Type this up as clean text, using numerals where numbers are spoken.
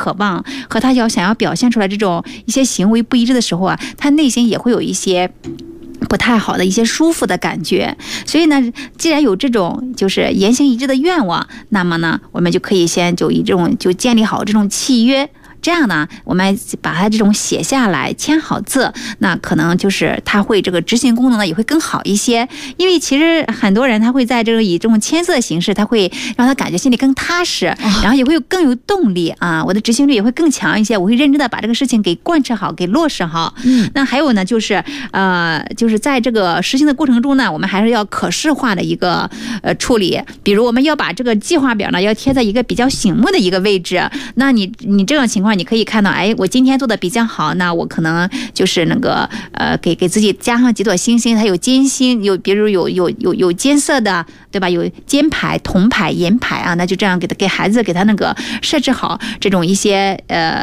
渴望和他想要表现出来这种一些行为不一致的时候啊，他内心也会有一些不太好的一些舒服的感觉。所以呢，既然有这种就是言行一致的愿望，那么呢，我们就可以先就以这种就建立好这种契约。这样呢，我们把它这种写下来，签好字，那可能就是它会这个执行功能呢也会更好一些。因为其实很多人他会在这个以这种签字的形式，他会让他感觉心里更踏实，然后也会更有动力啊，我的执行力也会更强一些，我会认真的把这个事情给贯彻好，给落实好。那还有呢，就是在这个实行的过程中呢，我们还是要可视化的一个处理。比如我们要把这个计划表呢要贴在一个比较醒目的一个位置，那你这种情况。你可以看到，哎，我今天做的比较好，那我可能就是那个给自己加上几朵星星，它有金星，有比如有金色的，对吧？有金牌、铜牌、银牌啊，那就这样给孩子给他那个设置好这种一些